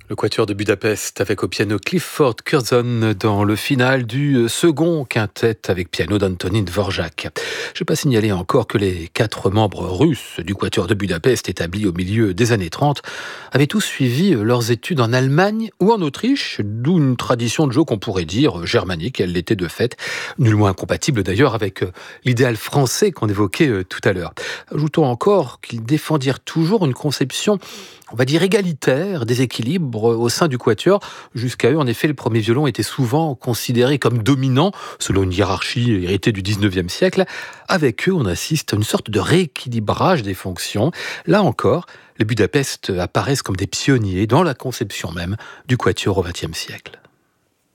Le Quatuor de Budapest avec au piano Clifford Curzon dans le final du second quintet avec piano d'Antonín Dvořák. Je n'ai pas signalé encore que les 4 membres russes du Quatuor de Budapest établis au milieu des années 30 avaient tous suivi leurs études en Allemagne ou en Autriche, d'où une tradition de jeu qu'on pourrait dire germanique, elle l'était de fait, nullement incompatible d'ailleurs avec l'idéal français qu'on évoquait tout à l'heure. Ajoutons encore qu'ils défendirent toujours une conception, on va dire, égalitaire des équilibres au sein du quatuor. Jusqu'à eux, en effet, le premier violon était souvent considéré comme dominant, selon une hiérarchie héritée du 19e siècle. Avec eux, on assiste à une sorte de rééquilibrage des fonctions. Là encore, les Budapest apparaissent comme des pionniers dans la conception même du quatuor au XXe siècle.